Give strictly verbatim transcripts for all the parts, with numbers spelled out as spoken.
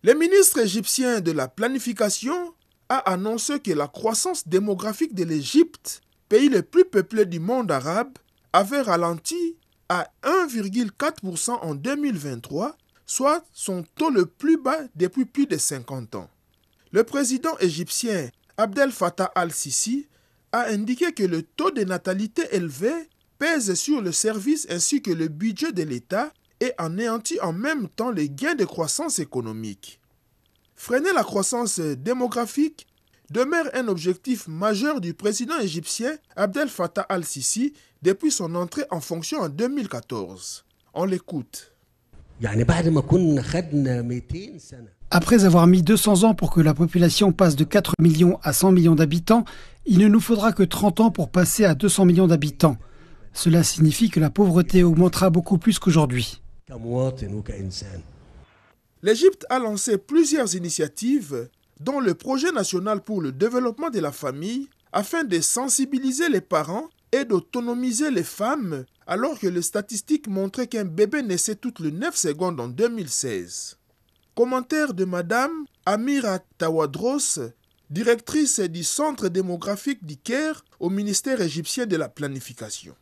Le ministre égyptien de la planification a annoncé que la croissance démographique de l'Égypte, pays le plus peuplé du monde arabe, avait ralenti à un virgule quatre pour cent en deux mille vingt-trois, soit son taux le plus bas depuis plus de cinquante ans. Le président égyptien Abdel Fattah al-Sisi a indiqué que le taux de natalité élevé pèse sur le service ainsi que le budget de l'État et anéantit en même temps les gains de croissance économique. Freiner la croissance démographique demeure un objectif majeur du président égyptien Abdel Fattah al-Sisi depuis son entrée en fonction en deux mille quatorze. On l'écoute. Après avoir mis deux cents ans pour que la population passe de quatre millions à cent millions d'habitants, il ne nous faudra que trente ans pour passer à deux cents millions d'habitants. Cela signifie que la pauvreté augmentera beaucoup plus qu'aujourd'hui. L'Égypte a lancé plusieurs initiatives, dont le projet national pour le développement de la famille, afin de sensibiliser les parents et d'autonomiser les femmes, alors que les statistiques montraient qu'un bébé naissait toutes les neuf secondes en deux mille seize. Commentaire de Madame Amira Tawadros, directrice du Centre démographique du Caire au ministère égyptien de la planification.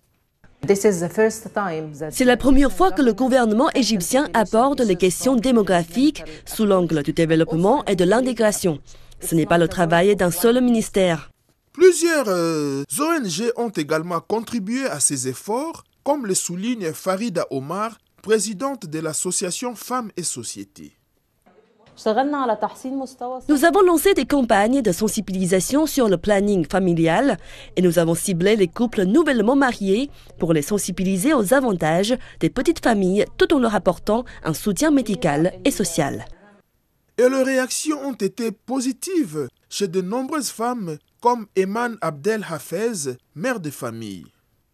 C'est la première fois que le gouvernement égyptien aborde les questions démographiques sous l'angle du développement et de l'intégration. Ce n'est pas le travail d'un seul ministère. Plusieurs euh, O N G ont également contribué à ces efforts, comme le souligne Farida Omar, présidente de l'association Femmes et Société. Nous avons lancé des campagnes de sensibilisation sur le planning familial et nous avons ciblé les couples nouvellement mariés pour les sensibiliser aux avantages des petites familles tout en leur apportant un soutien médical et social. Et les réactions ont été positives chez de nombreuses femmes comme Eman Abdel Hafez, mère de famille.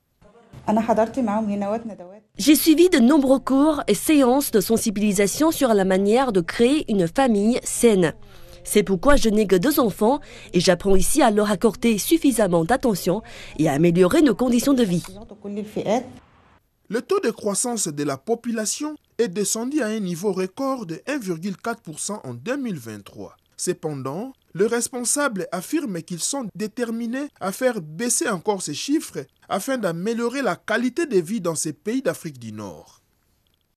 J'ai suivi de nombreux cours et séances de sensibilisation sur la manière de créer une famille saine. C'est pourquoi je n'ai que deux enfants et j'apprends ici à leur accorder suffisamment d'attention et à améliorer nos conditions de vie. Le taux de croissance de la population est descendu à un niveau record de un virgule quatre pour cent en deux mille vingt-trois. Cependant, le responsable affirme qu'ils sont déterminés à faire baisser encore ces chiffres afin d'améliorer la qualité de vie dans ces pays d'Afrique du Nord.